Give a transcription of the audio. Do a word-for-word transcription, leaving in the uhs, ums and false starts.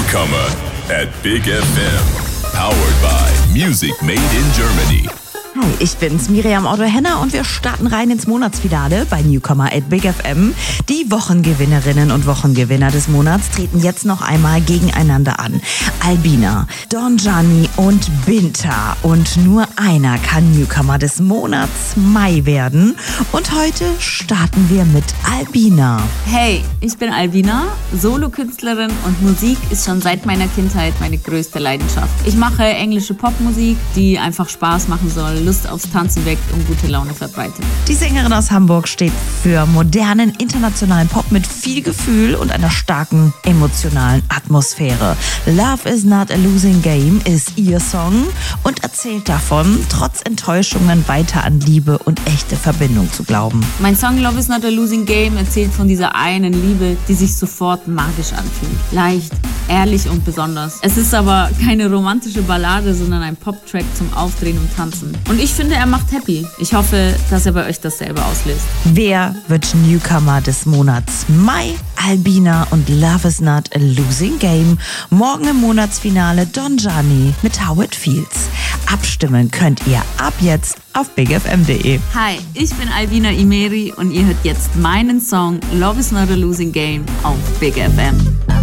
Newcomer at Big F M. Powered by Music Made in Germany. Hi, ich bin's, Miriam Otto-Henner, und wir starten rein ins Monatsfinale bei Newcomer at Big F M. Die Wochengewinnerinnen und Wochengewinner des Monats treten jetzt noch einmal gegeneinander an. Albina, Don Gianni und Binta. Und nur einer kann Newcomer des Monats Mai werden. Und heute starten wir mit Albina. Hey, ich bin Albina, Solokünstlerin, und Musik ist schon seit meiner Kindheit meine größte Leidenschaft. Ich mache englische Popmusik, die einfach Spaß machen soll, Lust aufs Tanzen weckt und gute Laune verbreitet. Die Sängerin aus Hamburg steht für modernen, internationalen Pop mit viel Gefühl und einer starken emotionalen Atmosphäre. Love is not a losing game ist ihr Song und erzählt davon, trotz Enttäuschungen weiter an Liebe und echte Verbindung zu glauben. Mein Song Love is not a losing game erzählt von dieser einen Liebe, die sich sofort magisch anfühlt. Leicht, ehrlich und besonders. Es ist aber keine romantische Ballade, sondern ein Pop-Track zum Aufdrehen und Tanzen. Und ich finde, er macht happy. Ich hoffe, dass er bei euch dasselbe auslöst. Wer wird Newcomer des Monats Mai? Albina und Love is not a losing game. Morgen im Monatsfinale Don Gianni mit How It Feels. Abstimmen könnt ihr ab jetzt auf big f m punkt d e. Hi, ich bin Albina Imeri und ihr hört jetzt meinen Song Love is not a losing game auf Big F M.